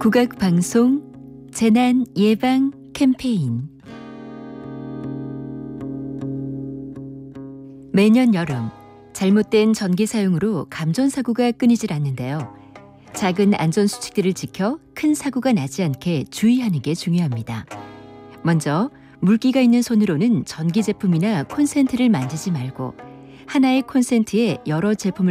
국악방송 재난 예방 캠페인. 매년 여름 잘못된 전기 사용으로 감전사고가 끊이질 않는데요. 작은 안전수칙들을 지켜 큰 사고가 나지 않게 주의하는 게 중요합니다. 먼저 물기가 있는 손으로는 전기 제품이나 콘센트를 만지지 말고 하나의 콘센트에 여러 제품을